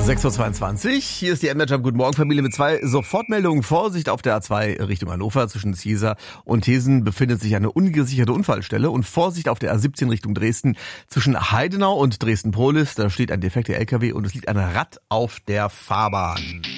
6:22 Uhr, hier ist die M-Jump. Guten Morgen, Familie, mit 2 Sofortmeldungen. Vorsicht auf der A2 Richtung Hannover. Zwischen Ziesa und Thesen befindet sich eine ungesicherte Unfallstelle. Und Vorsicht auf der A17 Richtung Dresden. Zwischen Heidenau und Dresden-Prohlis, da steht ein defekter LKW und es liegt ein Rad auf der Fahrbahn.